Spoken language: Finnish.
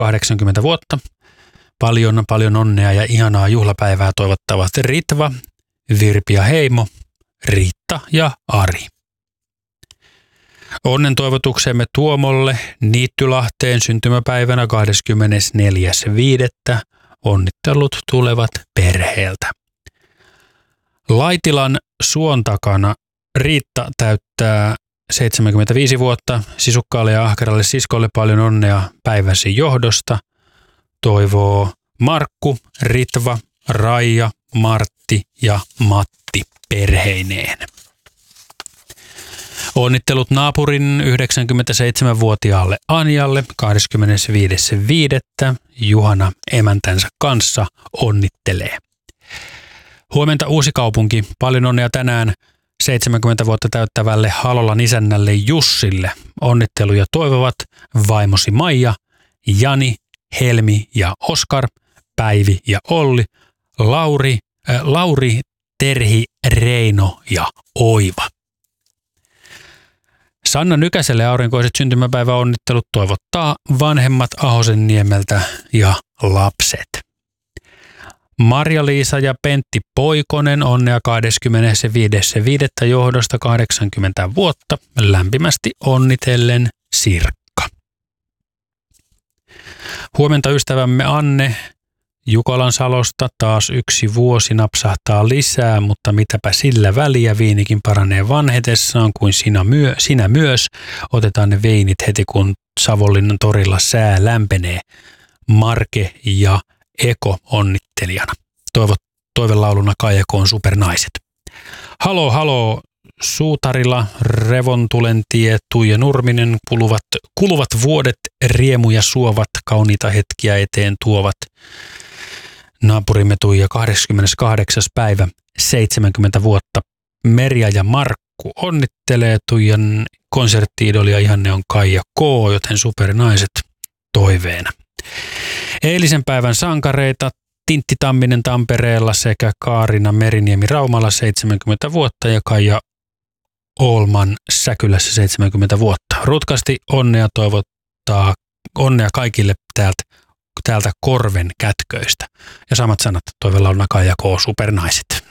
80 vuotta. Paljon onnea ja ihanaa juhlapäivää toivottavat Ritva, Virpi ja Heimo, Riitta ja Ari. Onnen toivotuksemme Tuomolle Niittylahteen syntymäpäivänä 24.5. Onnittelut tulevat perheeltä. Laitilan suon takana Riitta täyttää 75 vuotta. Sisukkaalle ja ahkeralle siskolle paljon onnea päiväsi johdosta. Toivoo Markku, Ritva, Raija, Martti ja Matti perheineen. Onnittelut naapurin 97-vuotiaalle Anjalle 25.5. Juhana emäntänsä kanssa onnittelee. Huomenta Uusikaupunki. Paljon onnea tänään 70 vuotta täyttävälle Halolan isännälle Jussille. Onnitteluja toivovat vaimosi Maija, Jani, Helmi ja Oskar, Päivi ja Olli, Lauri, Terhi, Reino ja Oiva. Sanna Nykäselle aurinkoiset syntymäpäiväonnittelut toivottaa vanhemmat Ahosenniemeltä ja lapset. Marja-Liisa ja Pentti Poikonen onnea 25.5. johdosta 80 vuotta. Lämpimästi onnitellen Sirkka. Huomenta ystävämme Anne Jukolan Salosta. Taas yksi vuosi napsahtaa lisää, mutta mitäpä sillä väliä, viinikin paranee vanhetessaan kuin sinä myös. Otetaan ne veinit heti kun Savonlinnan torilla sää lämpenee. Marke ja Eko onnittelijana. Toivelauluna Kaijakoon supernaiset. Halo, Suutarilla, Revontulentie, Tuija Nurminen, kuluvat vuodet riemuja suovat, kauniita hetkiä eteen tuovat. Naapurimme Tuija 28. päivä, 70 vuotta. Merja ja Markku onnittelee Tuijan konsertti-idolia, ihanne on Kaija K, joten supernaiset toiveena. Eilisen päivän sankareita Tintti Tamminen Tampereella sekä Kaarina Meriniemi Raumalla 70 vuotta ja Kaija Oolman Säkylässä 70 vuotta. Rutkasti onnea toivottaa onnea kaikille täältä Korven Kätköistä. Ja samat sanat toivelauluna Kaija K. supernaiset.